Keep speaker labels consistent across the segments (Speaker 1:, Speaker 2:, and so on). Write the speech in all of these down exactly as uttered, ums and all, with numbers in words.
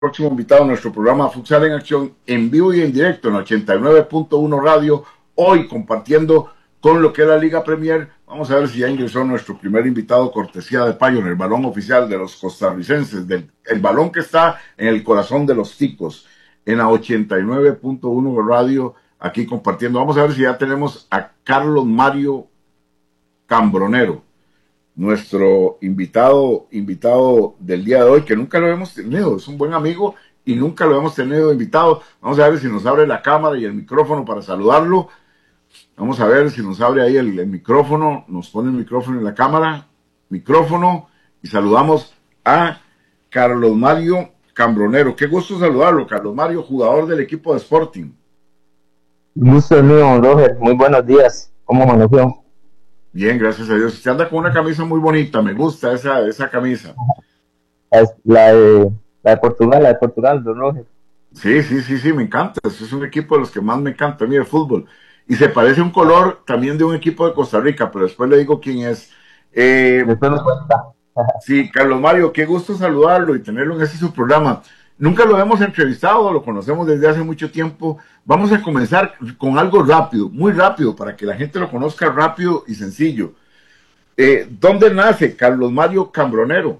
Speaker 1: próximo invitado a nuestro programa Futsal en Acción, en vivo y en directo en ochenta y nueve punto uno Radio, hoy compartiendo con lo que es la Liga Premier. Vamos a ver si ya ingresó nuestro primer invitado, cortesía de Payo, en el balón oficial de los costarricenses, del, el balón que está en el corazón de los ticos, en la ochenta y nueve punto uno Radio, aquí compartiendo. Vamos a ver si ya tenemos a Carlos Mario Cambronero, nuestro invitado, invitado del día de hoy, que nunca lo hemos tenido, es un buen amigo y nunca lo hemos tenido invitado. Vamos a ver si nos abre la cámara y el micrófono para saludarlo. Vamos a ver si nos abre ahí el, el micrófono, nos pone el micrófono en la cámara, micrófono, y saludamos a Carlos Mario Cambronero. Qué gusto saludarlo, Carlos Mario, jugador del equipo de Sporting.
Speaker 2: Gusto es mío, Roger. Muy buenos días. ¿Cómo amaneció?
Speaker 1: Bien, gracias a Dios. Usted anda con una camisa muy bonita, me gusta esa, esa camisa.
Speaker 2: Es la de, la de Portugal, la de Portugal, don Roger.
Speaker 1: Sí, sí, sí, sí, me encanta. Este es un equipo de los que más me encanta a mí el fútbol. Y se parece un color también de un equipo de Costa Rica, pero después le digo quién es. Eh,
Speaker 2: Después me cuenta.
Speaker 1: sí, Carlos Mario, qué gusto saludarlo y tenerlo en este su programa. Nunca lo hemos entrevistado, lo conocemos desde hace mucho tiempo. Vamos a comenzar con algo rápido, muy rápido, para que la gente lo conozca rápido y sencillo. Eh, ¿Dónde nace Carlos Mario Cambronero?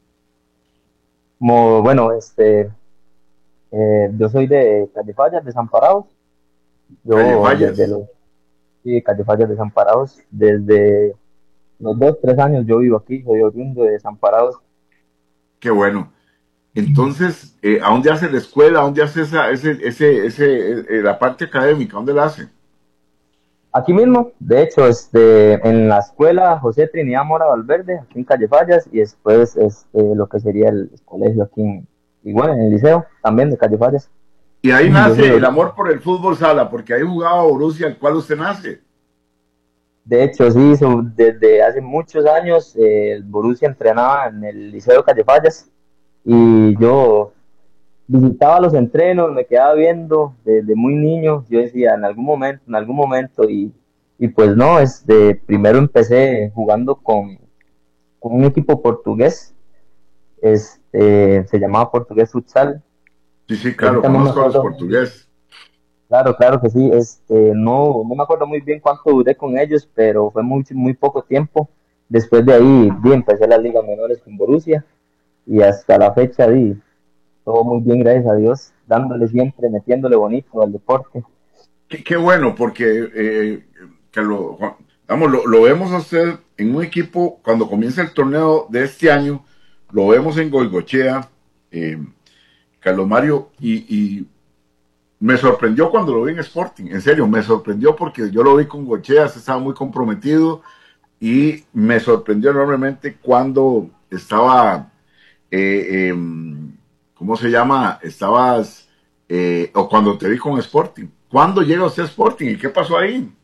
Speaker 2: Como, bueno, este, eh, yo soy de Callefallas, Desamparados.
Speaker 1: Calle
Speaker 2: Yo desde
Speaker 1: Fallas.
Speaker 2: los, sí, Callefallas, Desamparados, desde los dos, tres años yo vivo aquí, soy oriundo de Desamparados.
Speaker 1: Qué bueno. Entonces, eh, ¿a dónde hace la escuela? ¿A dónde hace esa, ese, ese, ese, eh, la parte académica? ¿A dónde la hace?
Speaker 2: Aquí mismo, de hecho, este, en la escuela José Trinidad Mora Valverde, aquí en Callefallas, y después este, lo que sería el colegio aquí en, y bueno, en el liceo también de Callefallas.
Speaker 1: Y ahí
Speaker 2: Yo soy
Speaker 1: nace el
Speaker 2: oriundo.
Speaker 1: amor por el fútbol sala, porque ahí jugaba Borussia, al cual usted nace.
Speaker 2: De hecho, sí, so- desde hace muchos años eh, el Borussia entrenaba en el liceo de Callefallas y yo visitaba los entrenos, me quedaba viendo desde muy niño. Yo decía, en algún momento, en algún momento, y, y pues no, este, primero empecé jugando con, con un equipo portugués, este, se llamaba Portugués Futsal.
Speaker 1: Sí, sí, claro,
Speaker 2: Ahorita no me
Speaker 1: conozco a los
Speaker 2: acuerdo muy bien.
Speaker 1: portugueses.
Speaker 2: Claro, claro que sí. Este, no, no me acuerdo muy bien cuánto duré con ellos, pero fue muy, muy poco tiempo. Después de ahí, di, empecé las ligas menores con Borussia y hasta la fecha, di, todo muy bien, gracias a Dios, dándole siempre, metiéndole bonito al deporte.
Speaker 1: Qué, qué bueno, porque eh, que lo, vamos, lo, lo vemos a usted en un equipo, cuando comienza el torneo de este año, lo vemos en Goigochea, eh, Carlos Mario, y, y me sorprendió cuando lo vi en Sporting, en serio, me sorprendió porque yo lo vi con Gochea, estaba muy comprometido, y me sorprendió enormemente cuando estaba, eh, eh, ¿cómo se llama? Estabas, eh, o cuando te vi con Sporting. ¿Cuándo llega usted a Sporting y qué pasó ahí?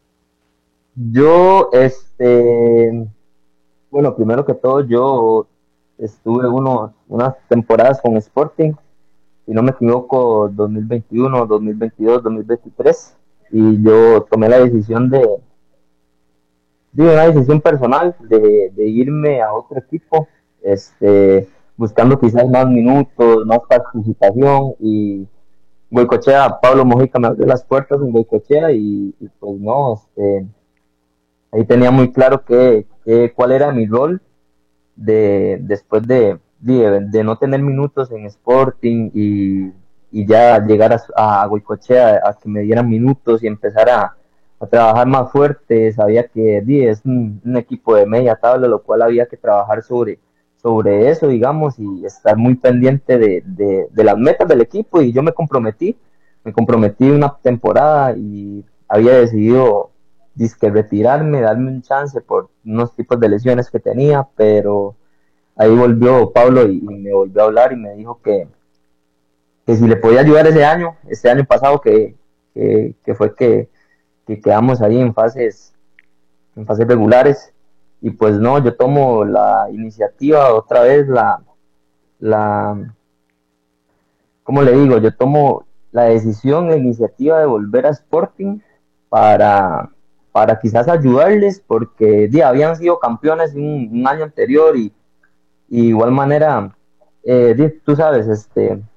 Speaker 2: Yo, este, bueno, primero que todo, yo estuve unos, unas temporadas con Sporting, si no me equivoco, dos mil veintiuno, dos mil veintidós, dos mil veintitrés, y yo tomé la decisión de, de una decisión personal de, de irme a otro equipo, este, buscando quizás más minutos, más participación, y Goicoechea, Pablo Mojica me abrió las puertas en Goicoechea y, y pues no, este, ahí tenía muy claro que, que cuál era mi rol de después de, de, de no tener minutos en Sporting y, y ya llegar a, a Goicoechea a que me dieran minutos y empezar a, a trabajar más fuerte. Sabía que di, es un, un, equipo de media tabla, lo cual había que trabajar sobre, sobre eso, digamos, y estar muy pendiente de, de, de las metas del equipo. Y yo me comprometí, me comprometí una temporada y había decidido disque retirarme, darme un chance por unos tipos de lesiones que tenía, pero ahí volvió Pablo y, y me volvió a hablar y me dijo que, que si le podía ayudar ese año, este año pasado que, que, que fue que, que, quedamos ahí en fases, en fases regulares, y pues no, yo tomo la iniciativa otra vez, la, la, ¿cómo le digo? Yo tomo la decisión, la iniciativa de volver a Sporting para, para quizás ayudarles, porque ya habían sido campeones un, un año anterior y, y igual manera Eh, di- tú sabes, este,